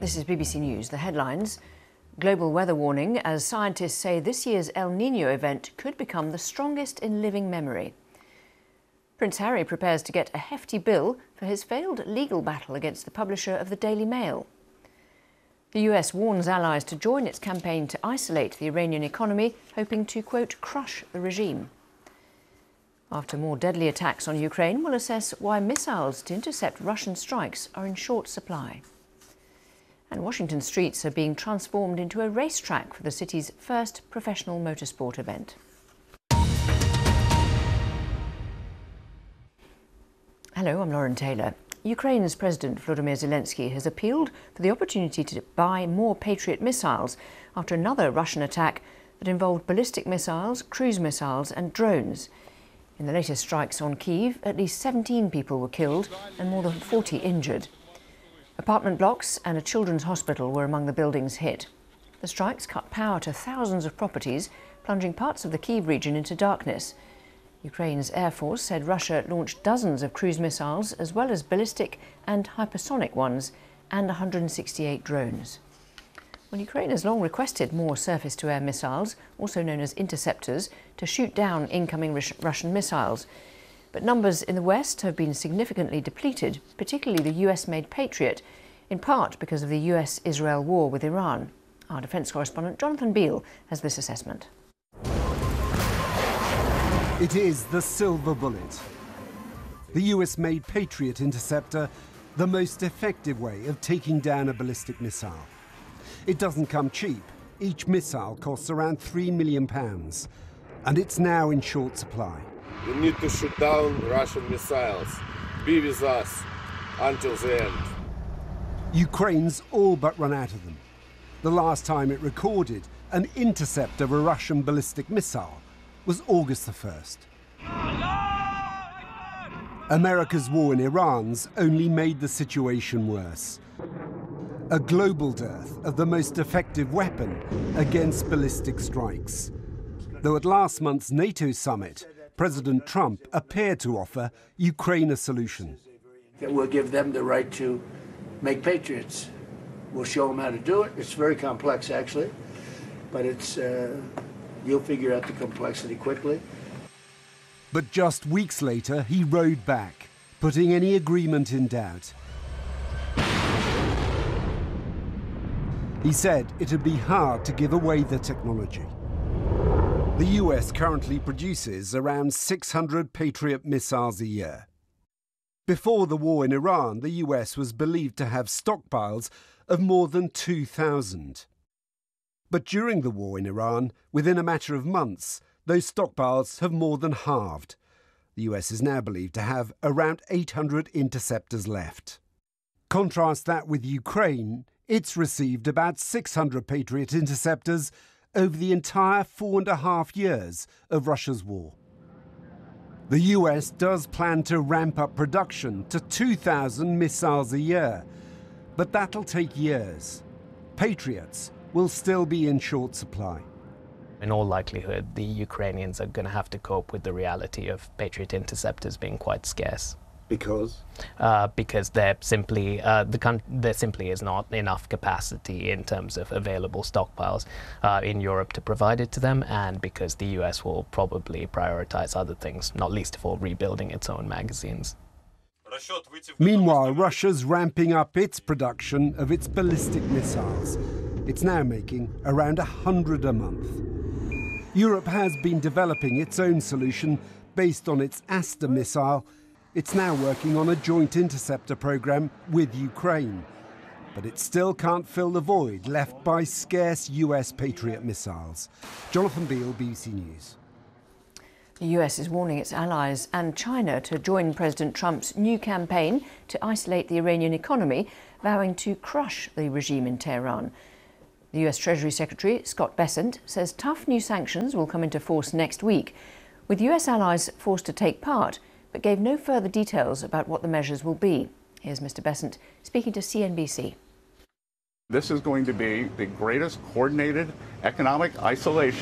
This is BBC News. The headlines: global weather warning as scientists say this year's El Niño event could become the strongest in living memory. Prince Harry prepares to get a hefty bill for his failed legal battle against the publisher of the Daily Mail. The US warns allies to join its campaign to isolate the Iranian economy, hoping to, quote, crush the regime. After more deadly attacks on Ukraine, we'll assess why missiles to intercept Russian strikes are in short supply. And Washington streets are being transformed into a racetrack for the city's first professional motorsport event. Hello, I'm Lauren Taylor. Ukraine's President Volodymyr Zelensky has appealed for the opportunity to buy more Patriot missiles after another Russian attack that involved ballistic missiles, cruise missiles and drones. In the latest strikes on Kyiv, at least 17 people were killed and more than 40 injured. Apartment blocks and a children's hospital were among the buildings hit. The strikes cut power to thousands of properties, plunging parts of the Kyiv region into darkness. Ukraine's Air Force said Russia launched dozens of cruise missiles, as well as ballistic and hypersonic ones, and 168 drones. Well, Ukraine has long requested more surface-to-air missiles, also known as interceptors, to shoot down incoming Russian missiles. But numbers in the West have been significantly depleted, particularly the US-made Patriot, in part because of the US-Israel war with Iran. Our defence correspondent Jonathan Beale has this assessment. It is the silver bullet. The US-made Patriot interceptor, the most effective way of taking down a ballistic missile. It doesn't come cheap. Each missile costs around £3 million, and it's now in short supply. We need to shoot down Russian missiles. Be with us until the end. Ukraine's all but run out of them. The last time it recorded an intercept of a Russian ballistic missile was August the 1st. America's war in Iran's only made the situation worse. A global dearth of the most effective weapon against ballistic strikes. Though at last month's NATO summit, President Trump appeared to offer Ukraine a solution. We'll give them the right to make Patriots. We'll show them how to do it. It's very complex, actually, but it's you'll figure out the complexity quickly. But just weeks later, he rode back, putting any agreement in doubt. He said it'd be hard to give away the technology. The US currently produces around 600 Patriot missiles a year. Before the war in Iran, the US was believed to have stockpiles of more than 2,000. But during the war in Iran, within a matter of months, those stockpiles have more than halved. The US is now believed to have around 800 interceptors left. Contrast that with Ukraine. It's received about 600 Patriot interceptors over the entire 4.5 years of Russia's war. The US does plan to ramp up production to 2,000 missiles a year, but that'll take years. Patriots will still be in short supply. In all likelihood, the Ukrainians are going to have to cope with the reality of Patriot interceptors being quite scarce. Because? Because there simply is not enough capacity in terms of available stockpiles in Europe to provide it to them, and because the US will probably prioritize other things, not least of all rebuilding its own magazines. Meanwhile, Russia's ramping up its production of its ballistic missiles. It's now making around 100 a month. Europe has been developing its own solution based on its Aster missile. It's now working on a joint interceptor program with Ukraine, but it still can't fill the void left by scarce US Patriot missiles. Jonathan Beale, BBC News. The US is warning its allies and China to join President Trump's new campaign to isolate the Iranian economy, vowing to crush the regime in Tehran. The US Treasury Secretary, Scott Bessent, says tough new sanctions will come into force next week, with US allies forced to take part, but gave no further details about what the measures will be. Here's Mr. Bessent speaking to CNBC. This is going to be the greatest coordinated economic isolation